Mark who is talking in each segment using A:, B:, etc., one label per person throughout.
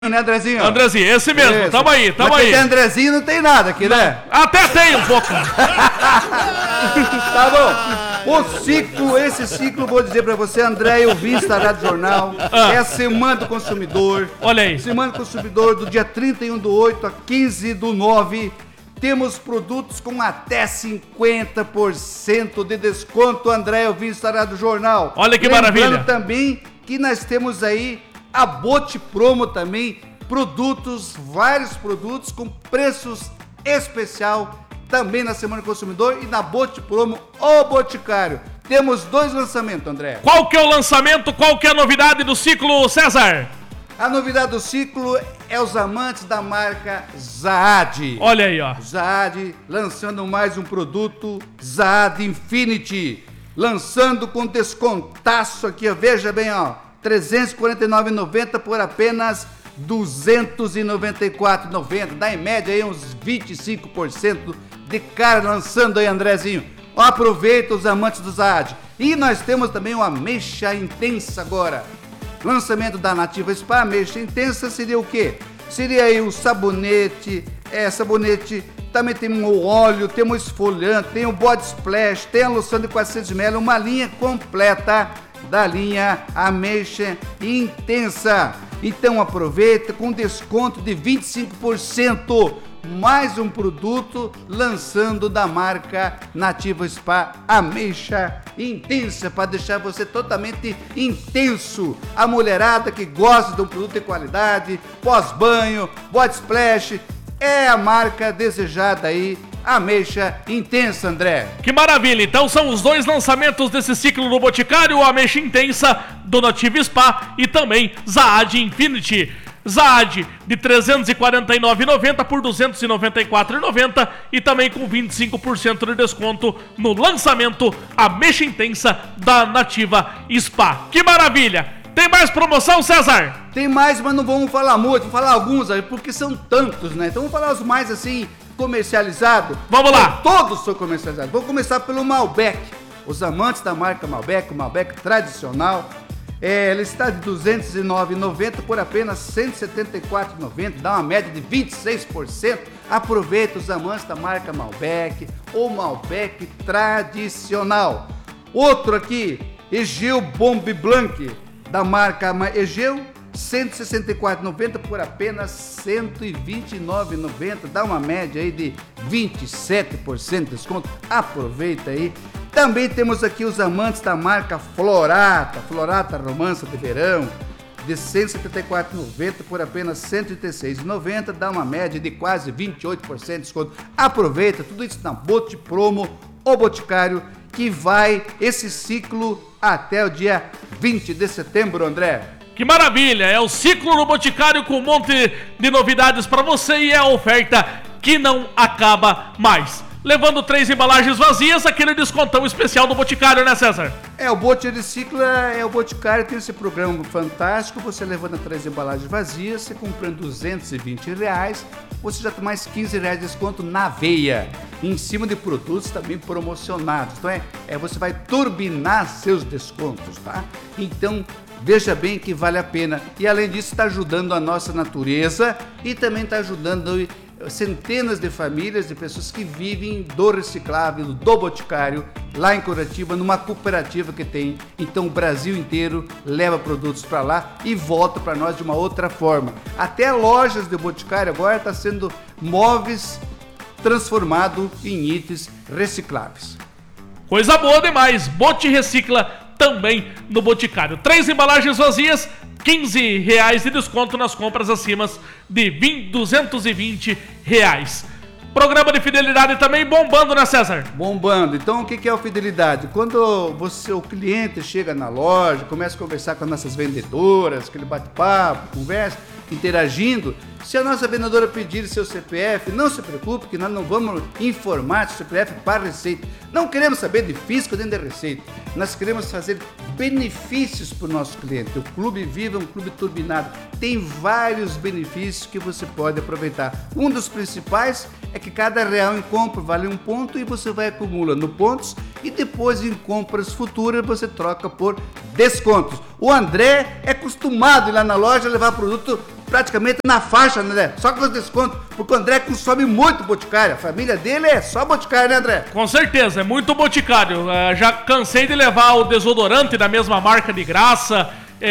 A: Né, Andrezinho?
B: Esse mesmo, isso. Tamo aí.
A: Mas Andrezinho não tem nada aqui, né?
B: Até tem um pouco.
A: Tá bom. Esse ciclo, vou dizer pra você, André, eu vi na Rádio Jornal, é a Semana do Consumidor.
B: Olha aí.
A: Semana do Consumidor, do dia 31/8 a 15/9. Temos produtos com até 50% de desconto, André, eu vi na Rádio Jornal.
B: Olha que maravilha.
A: Lembrando também que nós temos aí a Bote Promo também, vários produtos com preços especial também na Semana do Consumidor e na Bote Promo, o Boticário. Temos 2 lançamentos, André.
B: Qual que é o lançamento, qual que é a novidade do ciclo, César?
A: A novidade do ciclo é os amantes da marca Zaad.
B: Olha aí, ó.
A: Zaad lançando mais um produto, Zaad Infinity. Lançando com descontaço aqui, ó. Veja bem, ó. R$ 349,90 por apenas R$ 294,90. Dá em média aí uns 25% de cara lançando aí, Andrezinho. Ó, aproveita os amantes do Zaad. E nós temos também uma Ameixa Intensa agora. Lançamento da Nativa Spa. Ameixa Intensa seria o quê? Seria aí o sabonete, também tem o óleo, tem o esfoliante, tem o body splash, tem a loção de 400 ml, uma linha completa da linha Ameixa Intensa. Então aproveita com desconto de 25%, mais um produto lançando da marca Nativa Spa Ameixa Intensa, para deixar você totalmente intenso. A mulherada que gosta de um produto de qualidade, pós-banho, body splash, é a marca desejada aí, Ameixa Intensa, André.
B: Que maravilha, então são os 2 lançamentos desse ciclo no Boticário, o Ameixa Intensa do Nativa Spa e também Zaad Infinity. Zaad de R$ 349,90 por R$ 294,90 e também com 25% de desconto no lançamento Ameixa Intensa da Nativa Spa. Que maravilha! Tem mais promoção, César?
A: Tem mais, mas não vamos falar muito, vamos falar alguns aí, porque são tantos, né? Então vamos falar os mais assim, comercializados.
B: Vamos lá!
A: Todos são comercializados. Vamos começar pelo Malbec. Os amantes da marca Malbec, o Malbec tradicional. Ele está de R$ 209,90 por apenas R$ 174,90, dá uma média de 26%. Aproveita os amantes da marca Malbec, ou Malbec tradicional. Outro aqui, Egeu Bomb Blanc, da marca Egeu, R$ 164,90 por apenas R$ 129,90, dá uma média aí de 27% de desconto. Aproveita aí. Também temos aqui os amantes da marca Florata Romança de Verão, de R$ 174,90 por apenas R$ 136,90, dá uma média de quase 28% de desconto. Aproveita tudo isso na Bote Promo, o Boticário, que vai esse ciclo até o dia 20 de setembro, André.
B: Que maravilha, é o ciclo no Boticário com um monte de novidades para você e é a oferta que não acaba mais. Levando 3 embalagens vazias, aquele descontão especial do Boticário, né, César?
A: O Bote Recicla, o Boticário tem esse programa fantástico, você levando 3 embalagens vazias, você comprando R$220, você já tem mais R$15 de desconto na veia, em cima de produtos também promocionados. Então você vai turbinar seus descontos, tá? Então, veja bem que vale a pena. E além disso, está ajudando a nossa natureza e também está ajudando centenas de famílias, de pessoas que vivem do reciclável, do Boticário, lá em Curitiba, numa cooperativa que tem. Então o Brasil inteiro leva produtos para lá e volta para nós de uma outra forma. Até lojas de Boticário agora está sendo móveis transformado em itens recicláveis.
B: Coisa boa demais, Bote Recicla também no Boticário. 3 embalagens vazias, R$15 de desconto nas compras acima de R$220. Programa de fidelidade também bombando, né, César?
A: Bombando. Então, o que é a fidelidade? Quando o cliente chega na loja, começa a conversar com as nossas vendedoras, aquele bate-papo, conversa, interagindo, se a nossa vendedora pedir seu CPF, não se preocupe que nós não vamos informar seu CPF para a Receita. Não queremos saber de fisco nem de Receita. Nós queremos fazer benefícios para o nosso cliente. O Clube Viva é um clube turbinado. Tem vários benefícios que você pode aproveitar. Um dos principais é que cada real em compra vale 1 ponto e você vai acumulando pontos e depois em compras futuras você troca por descontos. O André é acostumado a ir lá na loja levar produto praticamente na faixa, né, André? Só com os descontos, porque o André consome muito Boticário. A família dele é só Boticário, né, André?
B: Com certeza, é muito Boticário. Já cansei de levar o desodorante da mesma marca de graça.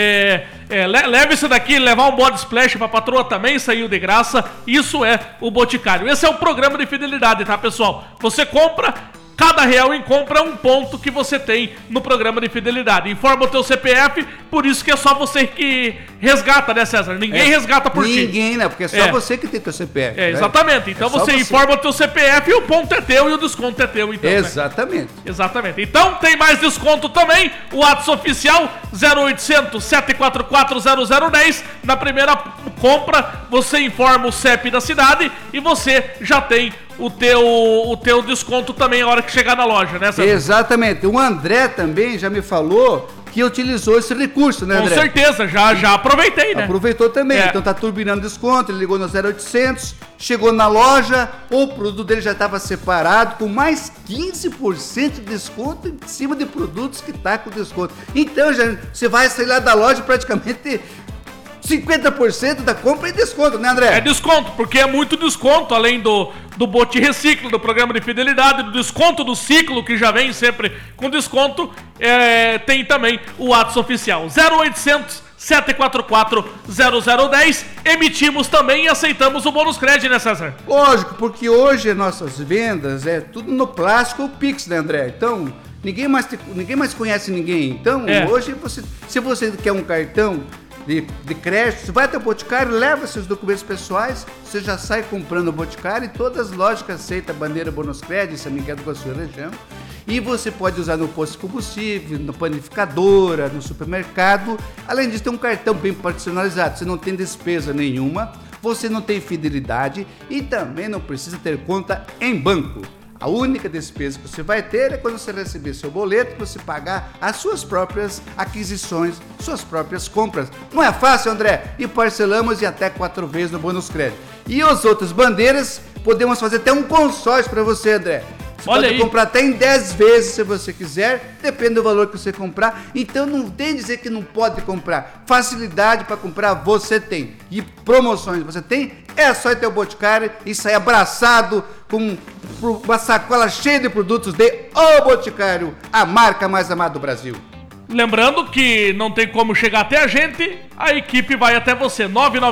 B: Leve isso daqui, levar um body splash pra patroa também saiu de graça. Isso é o Boticário. Esse é o programa de fidelidade, tá, pessoal? Você compra, cada real em compra é 1 ponto que você tem no programa de fidelidade. Informa o teu CPF, por isso que é só você que resgata, né, César? Ninguém resgata por ti.
A: Ninguém, né? Porque é só você que tem teu CPF.
B: Exatamente. Então você informa o teu CPF e o ponto é teu e o desconto é teu, então.
A: Exatamente.
B: Né? Exatamente. Então tem mais desconto também. O WhatsApp oficial 0800 744 0010. Na primeira compra, você informa o CEP da cidade e você já tem o teu desconto também na hora que chegar na loja, né, César?
A: Exatamente. O André também já me falou que utilizou esse recurso, né, André?
B: Com certeza, já aproveitei, né?
A: Aproveitou também, então tá turbinando desconto, ele ligou no 0800, chegou na loja, o produto dele já estava separado, com mais 15% de desconto em cima de produtos que tá com desconto. Então, já, você vai sair lá da loja praticamente 50% da compra em desconto, né, André?
B: É desconto, porque é muito desconto, além do Bote Reciclo, do programa de fidelidade, do desconto do ciclo, que já vem sempre com desconto, tem também o WhatsApp oficial 0800 744 0010. Emitimos também e aceitamos o bônus crédito, né, César?
A: Lógico, porque hoje nossas vendas é tudo no plástico ou Pix, né, André? Então, ninguém mais conhece ninguém. Então, hoje, se você quer um cartão de crédito, você vai até o Boticário, leva seus documentos pessoais, você já sai comprando o Boticário e todas as lojas que aceitam a bandeira bônus crédito, se não me engano, com a sua região. E você pode usar no posto de combustível, na panificadora, no supermercado. Além disso, tem um cartão bem personalizado, você não tem despesa nenhuma, você não tem fidelidade e também não precisa ter conta em banco. A única despesa que você vai ter é quando você receber seu boleto, você pagar as suas próprias aquisições, suas próprias compras. Não é fácil, André? E parcelamos em até 4 vezes no bônus crédito. E as outras bandeiras, podemos fazer até um consórcio para você, André. Você pode comprar até em 10 vezes se você quiser, depende do valor que você comprar. Então não tem dizer que não pode comprar. Facilidade para comprar você tem. E promoções você tem, é só ir ter o Boticário e sair abraçado com uma sacola cheia de produtos de O Boticário, a marca mais amada do Brasil.
B: Lembrando que não tem como chegar até a gente, a equipe vai até você,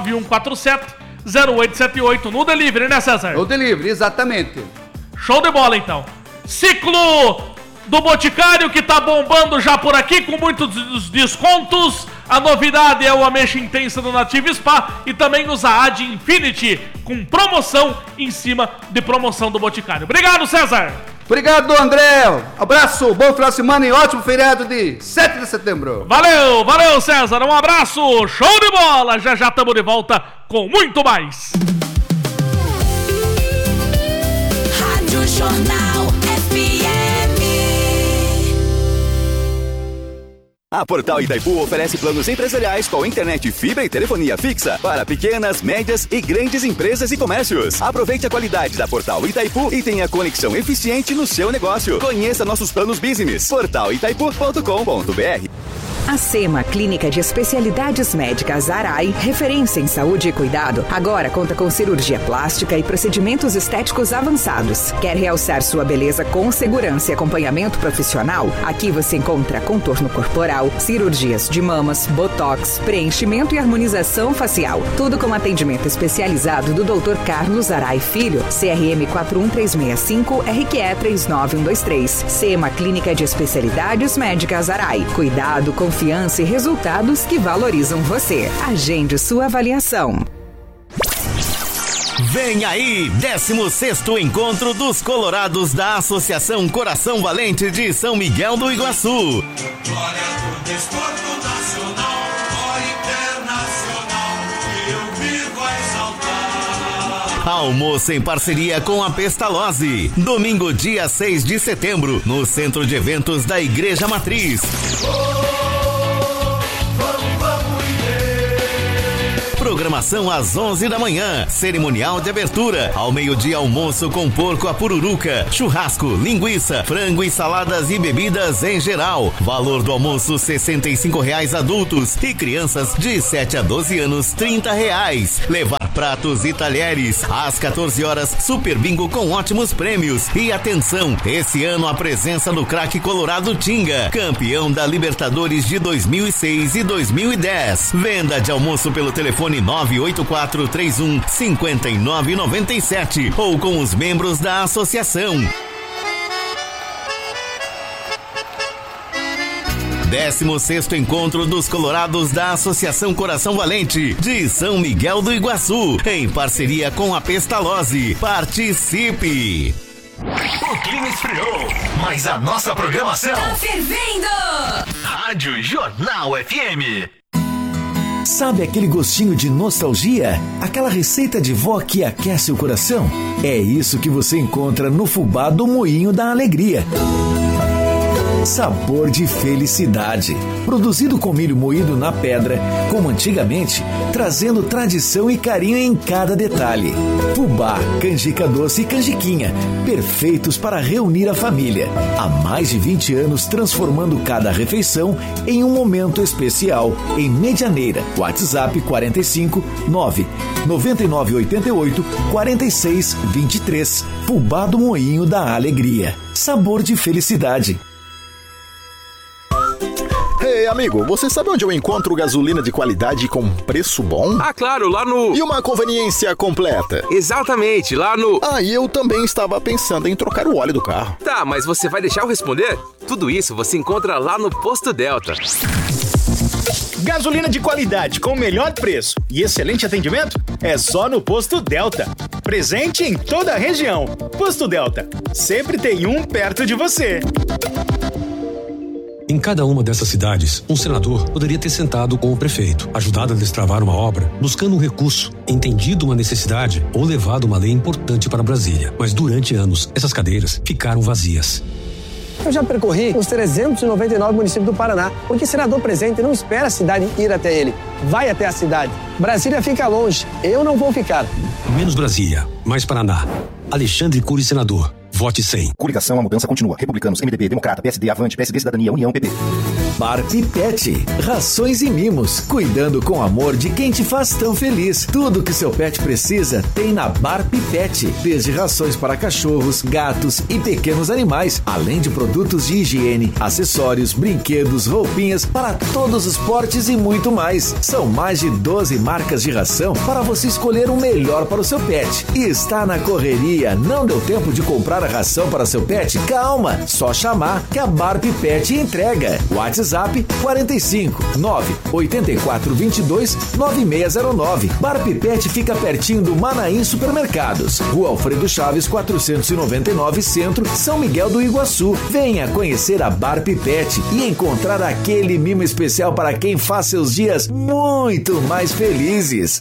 B: 99147-0878 no delivery, né, César?
A: No delivery, exatamente.
B: Show de bola, então. Ciclo do Boticário que tá bombando já por aqui com muitos descontos. A novidade é o Ameixa Intensa do Nativa Spa e também o Zaad Infinity com promoção em cima de promoção do Boticário. Obrigado, César.
A: Obrigado, André. Abraço, bom final de semana e ótimo feriado de 7 de setembro.
B: Valeu, César. Um abraço, show de bola. Já estamos de volta com muito mais.
C: Jornal FM.
D: A Portal Itaipu oferece planos empresariais com internet, fibra e telefonia fixa para pequenas, médias e grandes empresas e comércios. Aproveite a qualidade da Portal Itaipu e tenha conexão eficiente no seu negócio. Conheça nossos planos business. portalitaipu.com.br.
E: A SEMA, Clínica de Especialidades Médicas Arai, referência em saúde e cuidado, agora conta com cirurgia plástica e procedimentos estéticos avançados. Quer realçar sua beleza com segurança e acompanhamento profissional? Aqui você encontra contorno corporal, cirurgias de mamas, botox, preenchimento e harmonização facial. Tudo com atendimento especializado do Dr. Carlos Arai Filho, CRM 41365, RQE 39123. SEMA, Clínica de Especialidades Médicas Arai. Cuidado, confiança e resultados que valorizam você. Agende sua avaliação.
F: Vem aí, 16º Encontro dos Colorados da Associação Coração Valente de São Miguel do Iguaçu.
G: Glória do desporto nacional, glória internacional, eu vivo a exaltar.
F: Almoço em parceria com a Pestalozzi. Domingo, dia 6 de setembro, no Centro de Eventos da Igreja Matriz. Programação às 11 da manhã. Cerimonial de abertura. Ao meio-dia, almoço com porco a pururuca, churrasco, linguiça, frango e saladas e bebidas em geral. Valor do almoço R$ 65,00 adultos e crianças de 7 a 12 anos R$ 30,00. Levar pratos e talheres. Às 14 horas, Super Bingo com ótimos prêmios. E atenção, esse ano a presença do craque colorado Tinga, campeão da Libertadores de 2006 e 2010. Venda de almoço pelo telefone 98431-5997 ou com os membros da associação. 16º Encontro dos Colorados da Associação Coração Valente de São Miguel do Iguaçu, em parceria com a Pestalozzi. Participe!
H: O clima esfriou, mas a nossa programação
C: Tá fervendo!
H: Rádio Jornal FM.
I: Sabe aquele gostinho de nostalgia? Aquela receita de vó que aquece o coração? É isso que você encontra no fubá do Moinho da Alegria. Sabor de felicidade. Produzido com milho moído na pedra, como antigamente, trazendo tradição e carinho em cada detalhe. Fubá, canjica doce e canjiquinha, perfeitos para reunir a família. Há mais de 20 anos transformando cada refeição em um momento especial. Em Medianeira, WhatsApp 45 9 9988 46 23. Fubá do Moinho da Alegria. Sabor de felicidade.
J: Ei, amigo, você sabe onde eu encontro gasolina de qualidade com preço bom?
K: Ah, claro, lá no...
J: E uma conveniência completa.
K: Exatamente, lá no...
J: Ah, e eu também estava pensando em trocar o óleo do carro.
K: Tá, mas você vai deixar eu responder? Tudo isso você encontra lá no Posto Delta.
L: Gasolina de qualidade com o melhor preço e excelente atendimento é só no Posto Delta. Presente em toda a região. Posto Delta. Sempre tem um perto de você.
M: Em cada uma dessas cidades, um senador poderia ter sentado com o prefeito, ajudado a destravar uma obra, buscando um recurso, entendido uma necessidade ou levado uma lei importante para Brasília. Mas durante anos, essas cadeiras ficaram vazias.
N: Eu já percorri os 399 municípios do Paraná, porque senador presente não espera a cidade ir até ele, vai até a cidade. Brasília fica longe, eu não vou ficar.
M: Menos Brasília, mais Paraná. Alexandre Cury, senador. Vote 100.
O: Coligação, a mudança continua. Republicanos, MDB, Democrata, PSD, Avante, PSD, Cidadania, União, PP.
I: Bar Pipete. Rações e mimos. Cuidando com amor de quem te faz tão feliz. Tudo que seu pet precisa tem na Bar Pipete. Desde rações para cachorros, gatos e pequenos animais. Além de produtos de higiene, acessórios, brinquedos, roupinhas para todos os portes e muito mais. São mais de 12 marcas de ração para você escolher o melhor para o seu pet. E está na correria, não deu tempo de comprar a ração para seu pet? Calma, só chamar que a Bar Pipete entrega. WhatsApp 45 9 84 22 9609. Bar Pipete fica pertinho do Manaim Supermercados. Rua Alfredo Chaves 499 Centro, São Miguel do Iguaçu. Venha conhecer a Bar Pipete e encontrar aquele mimo especial para quem faz seus dias muito mais felizes.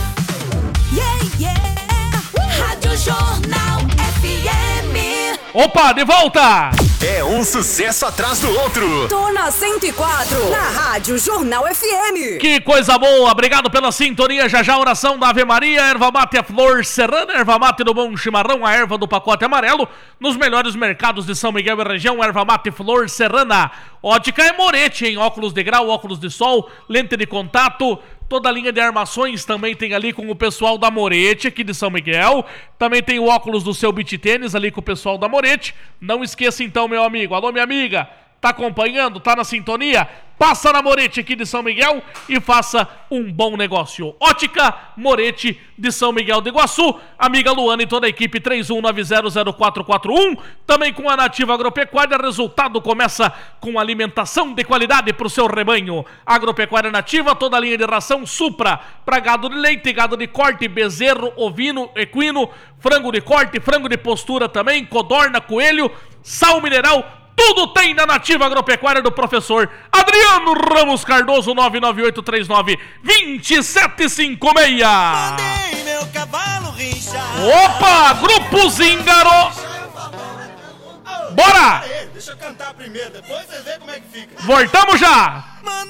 C: Rádio Jornal FM.
B: Opa, de volta!
H: É um sucesso atrás do outro.
C: Tô na 104, na Rádio Jornal FM.
B: Que coisa boa, obrigado pela sintonia. Já já a oração da Ave Maria, erva mate a flor serrana, erva mate do bom chimarrão, a erva do pacote amarelo. Nos melhores mercados de São Miguel e região, erva mate flor serrana. Ótica é Moretti, em óculos de grau, óculos de sol, lente de contato. Toda a linha de armações também tem ali com o pessoal da Moretti, aqui de São Miguel. Também tem o óculos do seu beach tênis ali com o pessoal da Moretti. Não esqueça então, meu amigo. Alô, minha amiga. Tá acompanhando? Tá na sintonia? Passa na Moretti aqui de São Miguel e faça um bom negócio. Ótica Moretti de São Miguel do Iguaçu. Amiga Luana e toda a equipe 31900441. Também com a Nativa Agropecuária. Resultado começa com alimentação de qualidade para o seu rebanho. Agropecuária Nativa, toda a linha de ração Supra para gado de leite, gado de corte, bezerro, ovino, equino, frango de corte, frango de postura também, codorna, coelho, sal mineral. Tudo tem na Nativa Agropecuária do professor Adriano Ramos Cardoso, 99839-2756.
G: Mandei meu cavalo rinchar.
B: Opa, Grupo Zíngaro. Bora!
G: Deixa eu cantar primeiro, depois você vê como é que fica.
B: Voltamos já.